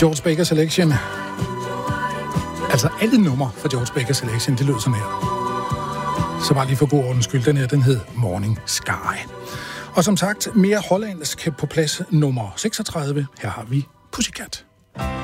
George Baker Selection. Altså alle numre fra George Baker Selection, det lød sådan her. Så bare lige for god ordens skyld, den her, den hed Morning Sky. Og som sagt, mere hollandsk på plads nummer 36. Her har vi Pussycat.